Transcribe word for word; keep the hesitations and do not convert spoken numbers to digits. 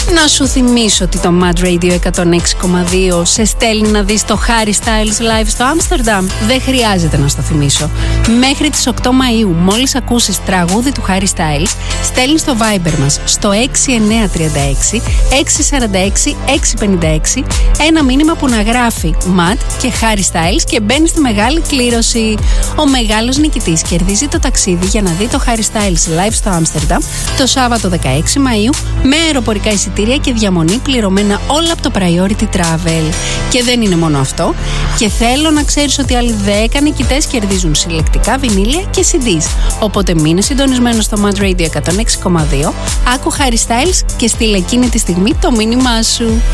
Να σου θυμίσω ότι το Mad Radio εκατόν έξι κόμμα δύο σε στέλνει να δεις το Harry Styles live στο Άμστερνταμ. Δεν χρειάζεται να στο θυμίσω. Μέχρι τις οκτώ Μαΐου, μόλις ακούσεις τραγούδι του Harry Styles, στέλνεις στο Viber μας στο έξι εννιά τρία έξι έξι τέσσερα έξι έξι πέντε έξι ένα μήνυμα που να γράφει Mad και Harry Styles και μπαίνει στη μεγάλη κλήρωση. Ο μεγάλος νικητής κερδίζει το ταξίδι για να δει το Harry Styles live στο Άμστερνταμ το Σάββατο δεκαέξι Μαΐου με αεροπορικά εισιτήρια και διαμονή πληρωμένα όλα από το Priority Travel. Και δεν είναι μόνο αυτό. Και θέλω να ξέρεις ότι άλλοι δέκα νικητές κερδίζουν συλλεκτικά βινίλια και σι ντι. Οπότε μείνε συντονισμένο στο Mad Radio εκατόν έξι κόμμα δύο, άκου Harry Styles και στείλε εκείνη τη στιγμή το μήνυμά σου.